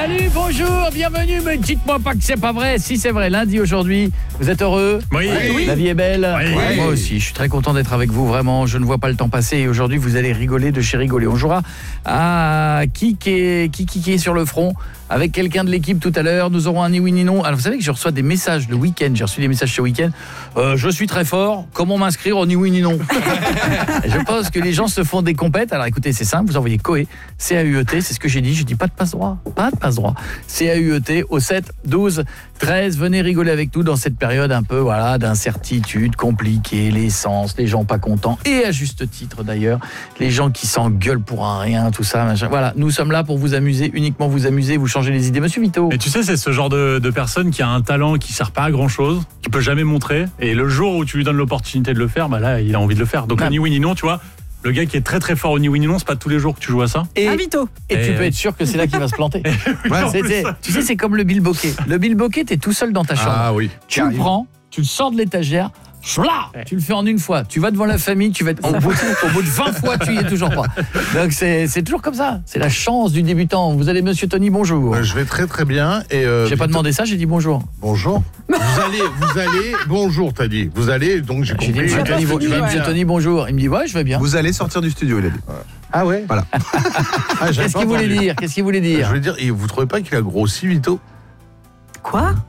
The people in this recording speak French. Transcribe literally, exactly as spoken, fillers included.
Salut, bonjour, bienvenue, mais dites-moi pas que c'est pas vrai. Si c'est vrai, lundi aujourd'hui, vous êtes heureux? Oui. oui. La vie est belle? Oui. Oui. Moi aussi, je suis très content d'être avec vous, vraiment, je ne vois pas le temps passer et aujourd'hui vous allez rigoler de chez rigoler. On jouera à qui qui est, qui, qui, qui est sur le front avec quelqu'un de l'équipe tout à l'heure. Nous aurons un ni oui ni non. Alors vous savez que je reçois des messages le week-end, j'ai reçu des messages ce week-end. Euh, je suis très fort, comment m'inscrire au ni oui ni non? Je pense que les gens se font des compètes. Alors écoutez, c'est simple, vous envoyez Coé, C A U E T, c'est ce que j'ai dit, je dis pas de passe droit, pas de passe droit. C A U E T au sept douze treize, venez rigoler avec nous dans cette période un peu voilà d'incertitude, compliquée, l'essence, les gens pas contents et à juste titre d'ailleurs, les gens qui s'engueulent pour un rien, tout ça, machin. Voilà, nous sommes là pour vous amuser, uniquement vous amuser, vous changer les idées. Monsieur Vito. Et tu sais, c'est ce genre de, de personne qui a un talent qui sert pas à grand chose, qui peut jamais montrer, et le jour où tu lui donnes l'opportunité de le faire, bah là, il a envie de le faire. Donc, Ah. le ni oui ni non, tu vois, le gars qui est très très fort au ni oui ni non, c'est pas tous les jours que tu joues à ça. Et, Ah, Vito. et, Et tu peux ouais. être sûr que c'est là qu'il va se planter. Ouais, en C'était- plus. tu sais, c'est comme le bilboquet. Le bilboquet, t'es tout seul dans ta chambre. Ah oui. Tu le prends, tu le sors de l'étagère, chla, tu le fais en une fois. Tu vas devant la famille, tu vas être, au, bout de, au bout de vingt fois, tu y es toujours pas. Donc c'est, c'est toujours comme ça. C'est la chance du débutant. Vous allez, monsieur Tony, bonjour. Euh, je vais très très bien. Et euh, J'ai pas Vito- demandé ça, j'ai dit bonjour. Bonjour. Vous allez, vous allez. Bonjour, t'as dit. Vous allez. Donc j'ai J'ai dit, compris. monsieur pas Tony, fini, bon- j'ai dit, ouais. monsieur Tony, bonjour. Il me dit, ouais, je vais bien. Vous allez sortir du studio, il a dit. Ah ouais. Voilà. Ah, j'avais Qu'est-ce pas qu'il voulait entendu. dire Qu'est-ce qu'il voulait Je dire veux dire, et vous trouvez pas qu'il a grossi Vito? Quoi?